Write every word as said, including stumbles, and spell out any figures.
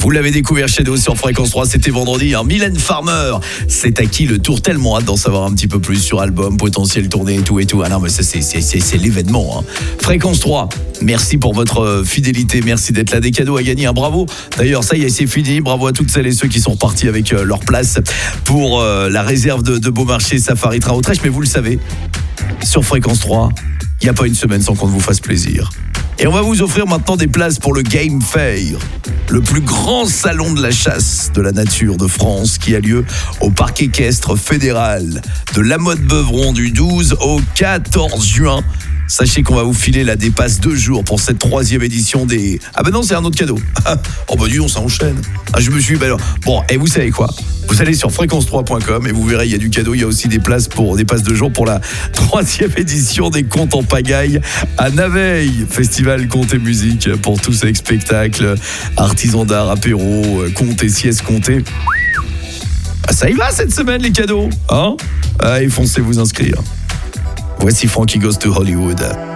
Vous l'avez découvert chez nous sur Fréquence trois, c'était vendredi. Hein. Mylène Farmer, c'est à qui le tour? Tellement hâte d'en savoir un petit peu plus sur album, potentiel tournée et tout et tout. Ah non, mais ça, c'est, c'est, c'est, c'est l'événement. Hein. Fréquence trois, merci pour votre fidélité, merci d'être là. Des cadeaux à gagner, hein. Bravo. D'ailleurs, ça y est, c'est fini. Bravo à toutes celles et ceux qui sont repartis avec euh, leur place pour euh, la réserve de, de Beaumarchais Safari Train Autrèche. Mais vous le savez, sur Fréquence trois, il n'y a pas une semaine sans qu'on ne vous fasse plaisir. Et on va vous offrir maintenant des places pour le Game Fair, le plus grand salon de la chasse de la nature de France qui a lieu au parc équestre fédéral de La Motte-Beuvron du douze au quatorze juin. Sachez qu'on va vous filer la dépasse deux jours pour cette troisième édition des... Ah ben non, c'est un autre cadeau. Oh bah dis donc, ça enchaîne. Ah, je me suis... Ben bon, et vous savez quoi? Vous allez sur fréquence trois point com et vous verrez, il y a du cadeau. Il y a aussi des places pour des passes de jour pour la troisième édition des Contes en Pagaille à Naveil. Festival Contes et Musique pour tous ces spectacles, artisans d'art, apéro, contes et siestes comptées. Ah, ça y va cette semaine les cadeaux, hein? Allez, foncez vous inscrire. Voici Frankie Goes to Hollywood.